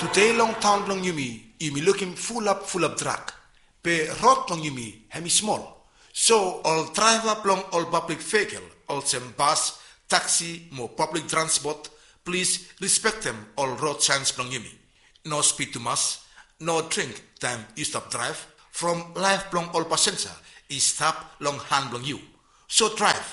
Today long town long yumi looking full up drag. Pe road long yumi hemi small. So all driver long all public vehicle, all some bus, taxi, more public transport, please respect them all road signs long yumi. No speed too much, no drink time you stop drive. From life long all passenger is stop long hand long you. So drive